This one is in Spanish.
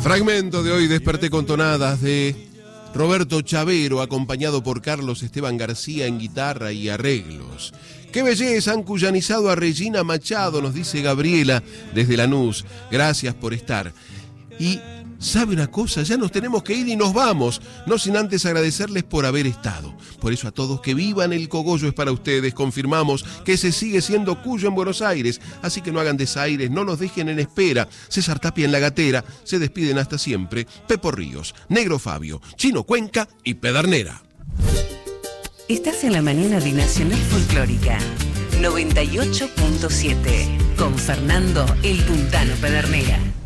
Fragmento de hoy, Desperté con tonadas, de Roberto Chavero, acompañado por Carlos Esteban García en guitarra y arreglos. ¡Qué belleza! Han cuyanizado a Regina Machado, nos dice Gabriela desde Lanús. Gracias por estar. Y ¿sabe una cosa? Ya nos tenemos que ir y nos vamos, no sin antes agradecerles por haber estado. Por eso a todos, que vivan el cogollo es para ustedes. Confirmamos que se sigue siendo Cuyo en Buenos Aires, así que no hagan desaires, no nos dejen en espera. César Tapia en la gatera, se despiden hasta siempre Pepo Ríos, Negro Fabio, Chino Cuenca y Pedernera. Estás en la mañana de Nacional Folclórica 98.7 con Fernando El Puntano Pedernera.